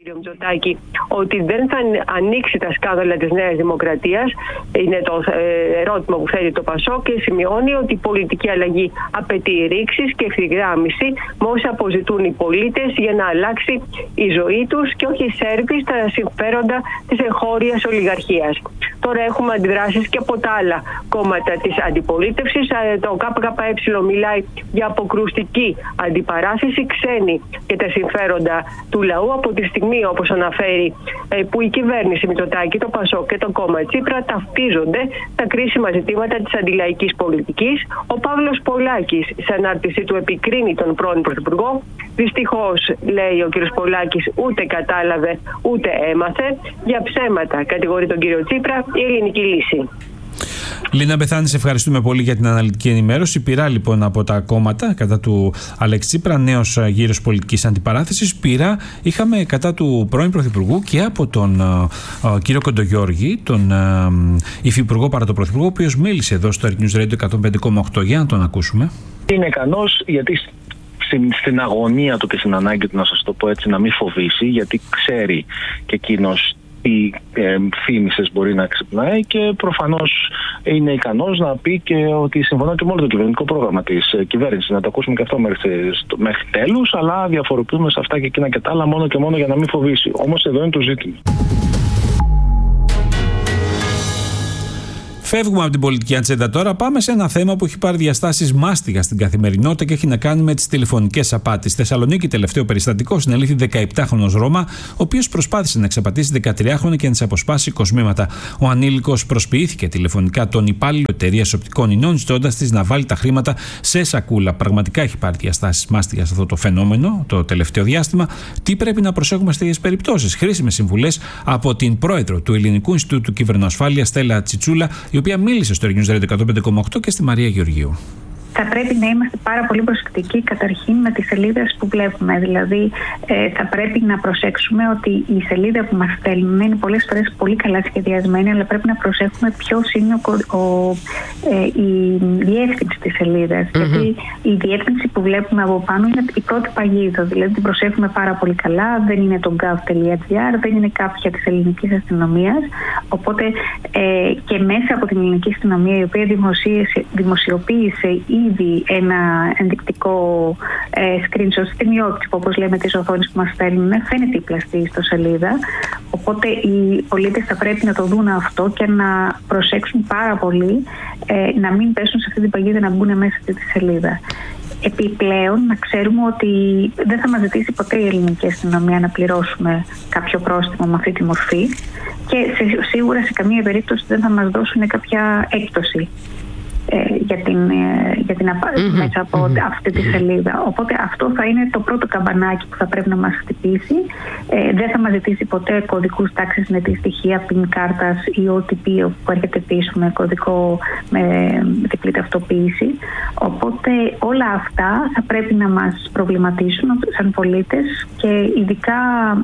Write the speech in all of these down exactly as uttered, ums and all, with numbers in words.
Κύριο Μητσοτάκη, ότι δεν θα ανοίξει τα σκάνδαλα της Νέας Δημοκρατίας, είναι το ερώτημα που θέτει το ΠΑΣΟΚ, και σημειώνει ότι η πολιτική αλλαγή απαιτεί ρήξεις και ευθυγράμμιση με όσα αποζητούν οι πολίτες για να αλλάξει η ζωή τους και όχι σέρβει στα συμφέροντα της εγχώριας ολιγαρχίας. Τώρα έχουμε αντιδράσεις και από τα άλλα κόμματα της αντιπολίτευσης. Το ΚΚΕ μιλάει για αποκρουστική αντιπαράθεση, ξένη και τα συμφέροντα του λαού, από τη στιγμή, όπως αναφέρει, που η κυβέρνηση Μητσοτάκη, το ΠΑΣΟΚ και το κόμμα Τσίπρα ταυτίζονται τα κρίσιμα ζητήματα της αντιλαϊκής πολιτικής. Ο Παύλος Πολάκης, σε ανάρτησή του, επικρίνει τον πρώην Πρωθυπουργό. Δυστυχώς, λέει ο κ. Πολάκης, ούτε κατάλαβε ούτε έμαθε. Για ψέματα κατηγορεί τον κύριο Τσίπρα η ελληνική λύση. Λίνα Μπεθάνη, σε ευχαριστούμε πολύ για την αναλυτική ενημέρωση. Πειρά λοιπόν από τα κόμματα κατά του Αλέξη Τσίπρα, νέος γύρος πολιτικής αντιπαράθεσης. Πειρά είχαμε κατά του πρώην Πρωθυπουργού και από τον uh, κύριο Κοντογιώργη, τον uh, υφυπουργό παρά τον Πρωθυπουργό, ο οποίος μίλησε εδώ στο News Radio εκατόν πέντε κόμμα οκτώ. Για να τον ακούσουμε. Είναι ικανός, γιατί στην, στην αγωνία του και στην ανάγκη του, να σας το πω έτσι, να μην φοβήσει, γιατί ξέρει και εκείνος τι ε, φήμισες μπορεί να ξυπνάει, και προφανώς είναι ικανός να πει και ότι συμφωνώ και με όλο το κυβερνητικό πρόγραμμα της ε, κυβέρνησης. Να το ακούσουμε και αυτό μέχρι, μέχρι τέλους, αλλά διαφοροποιούμε σε αυτά και εκείνα και τα άλλα μόνο και μόνο για να μην φοβήσει. Όμως εδώ είναι το ζήτημα. Φεύγουμε από την πολιτική ατζέντα τώρα. Πάμε σε ένα θέμα που έχει πάρει διαστάσεις μάστιγα στην καθημερινότητα και έχει να κάνει με τις τηλεφωνικές απάτες. Στη Θεσσαλονίκη, τελευταίο περιστατικό, συνελήφθη δεκαεπτάχρονος Ρώμα, ο οποίος προσπάθησε να εξαπατήσει δεκατριάχρονη και να της αποσπάσει κοσμήματα. Ο ανήλικος προσποιήθηκε τηλεφωνικά τον υπάλληλο εταιρείας οπτικών ινών, ζητώντας της να βάλει τα χρήματα σε σακούλα. Πραγματικά έχει πάρει διαστάσεις μάστιγα σε αυτό το φαινόμενο το τελευταίο διάστημα. Τι πρέπει να προσέχουμε σε τέτοιες περιπτώσεις? Χρήσιμες συμβουλές από την πρόεδρο του Ελληνικού Ινστιτούτου Κυβερνοασφάλειας, Στέλλα Τσιτσούλα, η οποία μίλησε στο News Radio εκατόν πέντε κόμμα οκτώ, και στη Μαρία Γεωργίου. Θα πρέπει να είμαστε πάρα πολύ προσεκτικοί καταρχήν με τις σελίδες που βλέπουμε. Δηλαδή, ε, θα πρέπει να προσέξουμε ότι η σελίδα που μας στέλνουν είναι πολλές φορές πολύ καλά σχεδιασμένη, αλλά πρέπει να προσέχουμε ποιος είναι ο, ο, ε, η διεύθυνση της σελίδας. Mm-hmm. Γιατί η διεύθυνση που βλέπουμε από πάνω είναι η πρώτη παγίδα. Δηλαδή, την προσέχουμε πάρα πολύ καλά. Δεν είναι το gov.gr, δεν είναι κάποια της ελληνικής αστυνομίας. Οπότε ε, και μέσα από την ελληνική αστυνομία, η οποία δημοσιοποίησε ήδη ένα ενδεικτικό ε, screenshot, στιγμιότυπο, όπως λέμε, της οθόνης που μας στέλνουν, φαίνεται η πλαστή στο σελίδα. Οπότε οι πολίτες θα πρέπει να το δουν αυτό και να προσέξουν πάρα πολύ ε, να μην πέσουν σε αυτή την παγίδα, να μπουν μέσα σε αυτή τη σελίδα. Επιπλέον, να ξέρουμε ότι δεν θα μας ζητήσει ποτέ η ελληνική αστυνομία να πληρώσουμε κάποιο πρόστιμο με αυτή τη μορφή, και σε, σίγουρα σε καμία περίπτωση δεν θα μας δώσουν κάποια έκπτωση Ε, για την, ε, για την απα... mm-hmm. μέσα από mm-hmm. αυτή τη σελίδα. Οπότε αυτό θα είναι το πρώτο καμπανάκι που θα πρέπει να μας χτυπήσει. Ε, δεν θα μας ζητήσει ποτέ κωδικούς τάξης με τη στοιχεία πιν κάρτας ή ο τι πι που έρχεται πίσω με κωδικό με διπλή ταυτοποίηση. Οπότε όλα αυτά θα πρέπει να μας προβληματίσουν σαν πολίτες, και ειδικά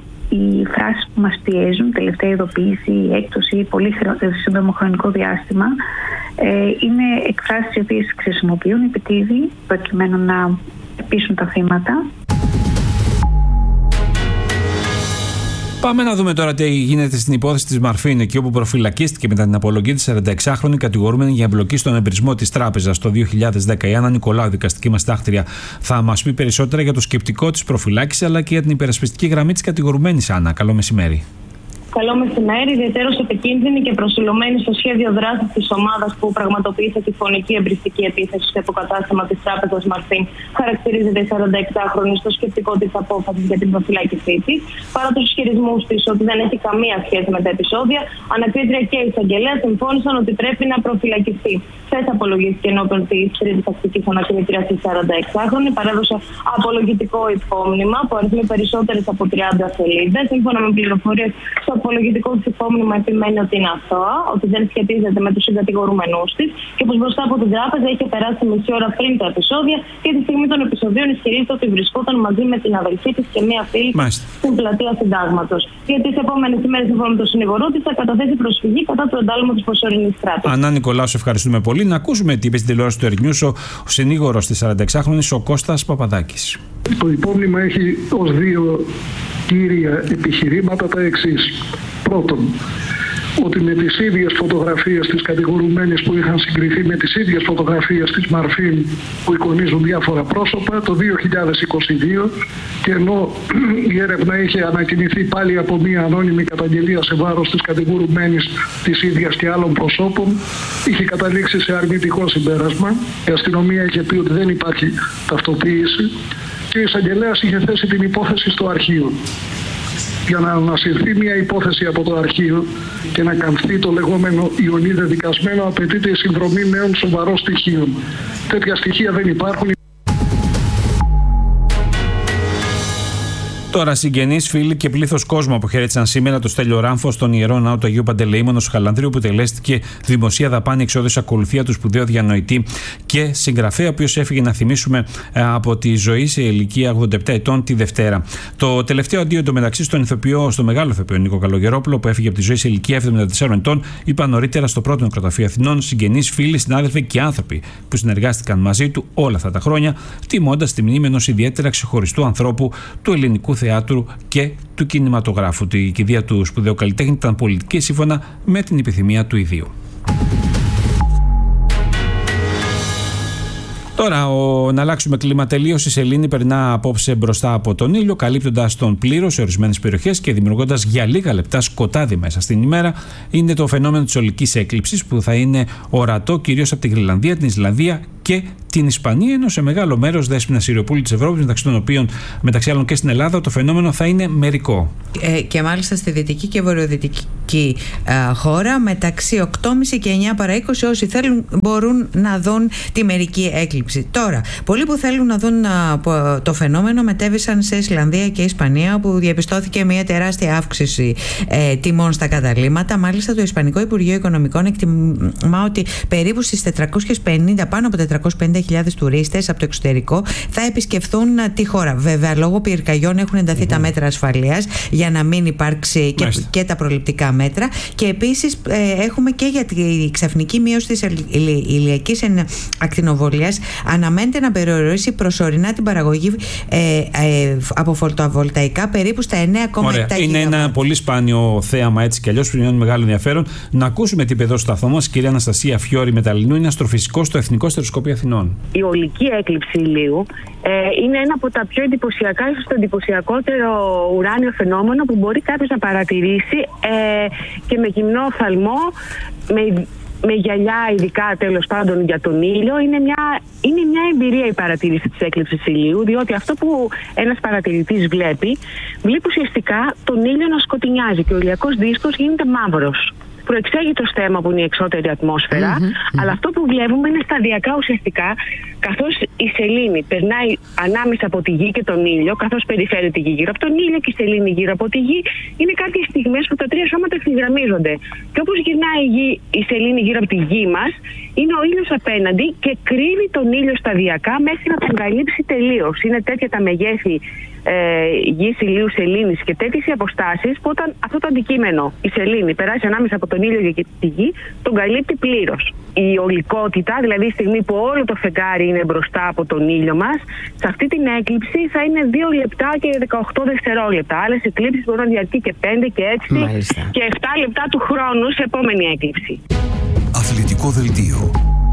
οι φράσεις που μας πιέζουν, τελευταία ειδοποίηση, έκπτωση, πολύ σύντομο χρονικό διάστημα, ε, είναι εκφράσεις οι οποίες χρησιμοποιούν επιτίδη προκειμένου να πείσουν τα θύματα. Πάμε να δούμε τώρα τι γίνεται στην υπόθεση της Μαρφίν, εκεί όπου προφυλακίστηκε μετά την απολογή της σαρανταεξάχρονη κατηγορούμενη για εμπλοκή στον εμπρισμό της τράπεζας το δύο χιλιάδες δέκα. Η Άννα Νικολάου, δικαστική μας τάχτρια, θα μας πει περισσότερα για το σκεπτικό της προφυλάκησης, αλλά και για την υπερασπιστική γραμμή της κατηγορουμένης. Άννα, καλό μεσημέρι. Καλό μεσημέρι. Ιδιαίτερως επικίνδυνη και προσιλωμένη στο σχέδιο δράσης της ομάδας που πραγματοποίησε τη φωνική εμπριστική επίθεση στο υποκατάστημα της τράπεζας Μαρφίν, χαρακτηρίζεται η σαρανταεξάχρονη στο σκεπτικό της απόφασης για την προφυλάκησή της. Παρά τους ισχυρισμούς της ότι δεν έχει καμία σχέση με τα επεισόδια, ανακρίτρια και η εισαγγελέα συμφώνησαν ότι πρέπει να προφυλακιστεί. Χθες απολογήθηκε ενώπιον της τρίτης τακτικής ανακρίτριας της σαρανταεξάχρονη, παρέδωσε απολογητικό υπόμνημα που αριθμεί περισσότερες από τριάντα σελίδες. Σύμφωνα με πληροφορίες, στο απολογητικό της υπόμνημα επιμένει ότι είναι αθώα, ότι δεν σχετίζεται με τους συγκατηγορούμενους της και πως μπροστά από την τράπεζα είχε περάσει μισή ώρα πριν τα επεισόδια, και τη στιγμή των επεισοδίων ισχυρίζεται ότι βρισκόταν μαζί με την αδελφή της και μία φίλη στην πλατεία Συντάγματος. Για τις επόμενες ημέρες, σύμφωνα με τον συνηγορό της, θα καταθέσει προσφυγή κατά του εντάλματος της προσωρινής κράτησης. Ανά Νικολάου, σε ευχαριστούμε πολύ. Να ακούσουμε τι είπε στην τηλεόραση του Ερνιούς ο, ο συνήγορος της σαρανταεξάχρονης, ο Κώστας Παπαδάκης. Το υπόμνημα έχει ως δύο κύρια επιχειρήματα τα εξής. Πρώτον, ότι με τις ίδιες φωτογραφίες της κατηγορουμένης που είχαν συγκριθεί με τις ίδιες φωτογραφίες της Μαρφίν που εικονίζουν διάφορα πρόσωπα το δύο χιλιάδες είκοσι δύο, και ενώ η έρευνα είχε ανακοινηθεί πάλι από μια ανώνυμη καταγγελία σε βάρος της κατηγορουμένης της ίδιας και άλλων προσώπων, είχε καταλήξει σε αρνητικό συμπέρασμα. Η αστυνομία είχε πει ότι δεν υπάρχει ταυτοποίηση και ο εισαγγελέας είχε θέσει την υπόθεση στο αρχείο. Για να ανασυρθεί μια υπόθεση από το αρχείο και να καμφθεί το λεγόμενο ιονίδε δικασμένο, απαιτείται η συνδρομή νέων σοβαρών στοιχείων. Τέτοια στοιχεία δεν υπάρχουν. Τώρα, συγγενείς, φίλοι και πλήθος κόσμου αποχαιρέτησαν σήμερα το Στέλιο Ράμφο στον Ιερό Ναό του Αγίου Παντελεήμονος στο Χαλανδρίο, που τελέστηκε δημοσία δαπάνη εξόδου ακολουθία του σπουδαίου διανοητή και συγγραφέα, ο οποίος έφυγε, να θυμίσουμε, από τη ζωή σε ηλικία ογδόντα επτά ετών τη Δευτέρα. Το τελευταίο αντίο εντωμεταξύ στον ηθοποιό, στο μεγάλο ηθοποιό Νίκο Καλογερόπουλο, που έφυγε από τη ζωή σε ηλικία εβδομήντα τεσσάρων ετών, είπα νωρίτερα στο πρώτο νεκροταφείο Αθηνών συγγενείς, φίλοι, συνάδελφοι και άνθρωποι που συνεργάστηκαν μαζί του όλα αυτά τα χρόνια, τιμώντας τη μνήμη ενός ιδιαίτερα ξεχωριστού ανθρώπου του ελληνικού θεάτρου και του κινηματογράφου. Η κηδεία του σπουδαίου καλλιτέχνη ήταν πολιτική, σύμφωνα με την επιθυμία του ιδίου. Τώρα, ο, να αλλάξουμε κλίμα τελείως. Η σελήνη περνά απόψε μπροστά από τον ήλιο, καλύπτοντας τον πλήρως σε ορισμένες περιοχές και δημιουργώντας για λίγα λεπτά σκοτάδι μέσα στην ημέρα. Είναι το φαινόμενο της ολικής έκλειψης, που θα είναι ορατό κυρίως από τη Γροιλανδία, την Ισλανδία και την Ισπανία, ενώ σε μεγάλο μέρος δέσποινα Συριοπούλη της Ευρώπης, μεταξύ των οποίων, μεταξύ άλλων και στην Ελλάδα, το φαινόμενο θα είναι μερικό. Ε, και μάλιστα στη δυτική και βορειοδυτική ε, χώρα, μεταξύ οκτώ και μισή και εννιά παρά είκοσι, όσοι θέλουν μπορούν να δουν τη μερική έκλειψη. Τώρα, πολλοί που θέλουν να δουν α, το φαινόμενο μετέβησαν σε Ισλανδία και Ισπανία, όπου διαπιστώθηκε μια τεράστια αύξηση ε, τιμών στα καταλύματα. Μάλιστα, το Ισπανικό Υπουργείο Οικονομικών εκτιμά ότι περίπου στις τετρακόσιες πενήντα, πάνω από τετρακόσιες πενήντα χιλιάδες τουρίστες από το εξωτερικό θα επισκεφθούν τη χώρα. Βέβαια, λόγω πυρκαγιών έχουν ενταθεί mm-hmm. τα μέτρα ασφαλείας για να μην υπάρξει και, και τα προληπτικά μέτρα. Και επίσης ε, έχουμε και για τη ξαφνική μείωση της ηλιακής ακτινοβολίας. Αναμένεται να περιορίσει προσωρινά την παραγωγή ε, ε, από φωτοβολταϊκά περίπου στα εννέα κόμμα επτά χιλιάδες. Είναι ένα πολύ σπάνιο θέαμα, έτσι κι αλλιώς, που είναι μεγάλο ενδιαφέρον. Να ακούσουμε την παιδό στο σταθμό μας, κυρία Αναστασία Φιώρη Μεταλλινού, είναι αστροφυσικός στο Εθνικό Στεροσκοπείο Αθηνών. Η ολική έκλειψη ηλίου ε, είναι ένα από τα πιο εντυπωσιακά, ίσως το εντυπωσιακότερο ουράνιο φαινόμενο που μπορεί κάποιος να παρατηρήσει ε, και με γυμνό οφθαλμό, με, με γυαλιά ειδικά τέλος πάντων για τον ήλιο. Είναι μια, είναι μια εμπειρία η παρατήρηση της έκλειψης ηλίου, διότι αυτό που ένας παρατηρητής βλέπει, βλέπει ουσιαστικά τον ήλιο να σκοτεινιάζει και ο ηλιακός δίσκος γίνεται μαύρος. Προεξέγει το στέμμα που είναι η εξώτερη ατμόσφαιρα, mm-hmm. αλλά αυτό που βλέπουμε είναι σταδιακά ουσιαστικά, καθώς η σελήνη περνάει ανάμεσα από τη γη και τον ήλιο, καθώς περιφέρει τη γη γύρω από τον ήλιο και η σελήνη γύρω από τη γη, είναι κάποιες στιγμές που τα τρία σώματα ευθυγραμμίζονται. Και όπως γυρνάει η, γη, η σελήνη γύρω από τη γη μας, είναι ο ήλιος απέναντι και κρύβει τον ήλιο σταδιακά μέχρι να τον καλύψει τελείως. Είναι τέτοια τα μεγέθη ε, γης, ηλίου, σελήνης και τέτοιες οι αποστάσεις, που όταν αυτό το αντικείμενο, η σελήνη, περάσει ανάμεσα από τον ήλιο και τη γη, τον καλύπτει πλήρως. Η ολικότητα, δηλαδή η στιγμή που όλο το φεγγάρι είναι μπροστά από τον ήλιο μας, σε αυτή την έκλειψη θα είναι δύο λεπτά και δεκαοκτώ δευτερόλεπτα. Άλλες εκλήψεις μπορούν να διαρκεί και πέντε και έξι Μάλιστα. και επτά λεπτά του χρόνου σε επόμενη έκλειψη. Αθλητικό δελτίο.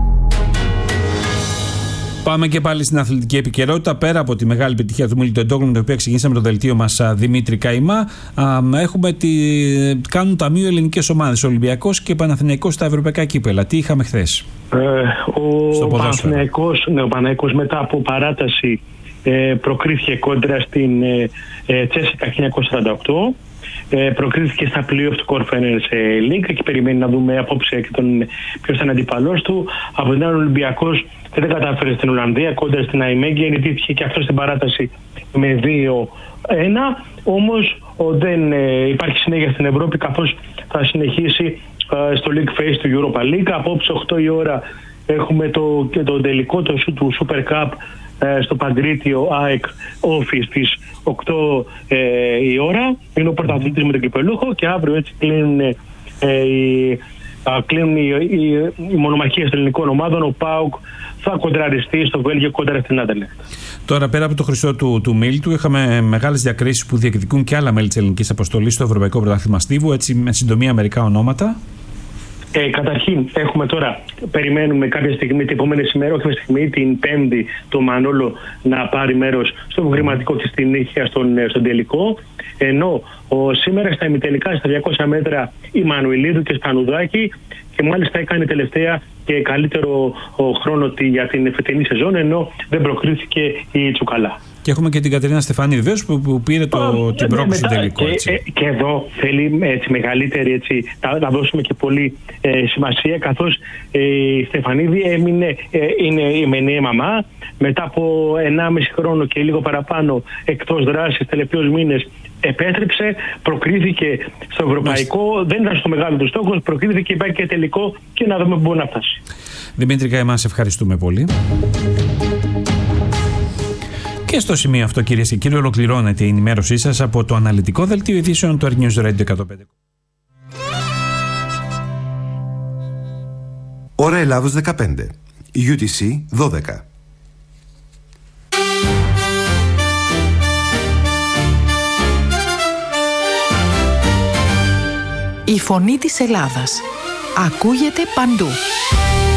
Πάμε και πάλι στην αθλητική επικαιρότητα. Πέρα από τη μεγάλη επιτυχία του Μίλη Τεντόγλου, με την οποία ξεκινήσαμε το δελτίο μας, Δημήτρη Καϊμά, έχουμε τη... κάνουν ταμείο ελληνικές ομάδες, Ολυμπιακός και Παναθηναϊκός στα ευρωπαϊκά κύπελα. Τι είχαμε χθες? Ε, ο Παναθηναϊκός, ναι, ο Παναθηναϊκός μετά από παράταση ε, προκρίθηκε κόντρα στην ε, ε, Τσέσικα χίλια εννιακόσια σαράντα οκτώ. Ε, προκρίθηκε στα playoff του Conference League και περιμένει να δούμε απόψε και τον ποιος θα είναι αντιπαλός του. Από την άλλη, ο Ολυμπιακός δεν κατάφερε στην Ολλανδία κόντρα στην Αϊμέγγι, ενητήθηκε και αυτό στην παράταση με δύο ένα. Όμως δεν ε, υπάρχει συνέχεια στην Ευρώπη, καθώς θα συνεχίσει ε, στο League Phase του Europa League. Απόψε οκτώ η ώρα έχουμε το, και το τελικό το, του Super Cup ε, στο Παγκρίτιο ΑΕΚ Office στις οκτώ ε, η ώρα. Είναι ο πρωταθλητής με τον κυπελούχο και αύριο έτσι κλείνουν, ε, οι, α, κλείνουν οι, οι, οι μονομαχίες των ελληνικών ομάδων. Ο ΠΑΟΚ θα κοντραριστεί στο Βέλγιο κόντρα στην Άντερλεχτ. Τώρα, πέρα από το χρυσό του, του Μίλτου, είχαμε μεγάλες διακρίσεις που διεκδικούν και άλλα μέλη της ελληνικής αποστολής στο Ευρωπαϊκό Πρωτάθλημα Στίβου. Έτσι, με συντομία, μερικά ονόματα. Ε, καταρχήν, έχουμε τώρα, περιμένουμε κάποια στιγμή, την επόμενη ημέρα, όχι στιγμή, την Πέμπτη, το Μανόλο να πάρει μέρος στο προγραμματικό της στην Νύχια στον, στον τελικό. Ενώ ο, σήμερα στα ημιτελικά, στα διακόσια μέτρα, η Μανουηλίδου και Σπανουδάκη, και μάλιστα έκανε τελευταία και καλύτερο ο, χρόνο για την φετινή σεζόν, ενώ δεν προκρίθηκε η Τσουκαλά. Και έχουμε και την Κατερίνα Στεφάνη βεβαίως που, που πήρε το, την πρόκληση στο τελικό. Και, ε, και εδώ θέλει έτσι, μεγαλύτερη, έτσι, να, να δώσουμε και πολύ ε, σημασία, καθώς ε, η Στεφανίδη έμεινε, ε, είναι η μενή μαμά, μετά από ενάμιση χρόνο και λίγο παραπάνω εκτός δράσης, τελευταίους μήνες επέστρεψε, προκρίθηκε στο ευρωπαϊκό, δεν ήταν στο μεγάλο του στόχο, προκρίθηκε, υπάρχει και τελικό και να δούμε πού μπορεί να φτάσει. Δημήτρη Καημά, σε ευχαριστούμε πολύ. Και στο σημείο αυτό, κυρίες και κύριοι, ολοκληρώνεται η ενημέρωσή σας από το αναλυτικό δελτίο ειδήσεων του News Radio εκατόν πέντε. Ώρα Ελλάδος δεκαπέντε. γιου τι σι δώδεκα. Η φωνή της Ελλάδας ακούγεται παντού.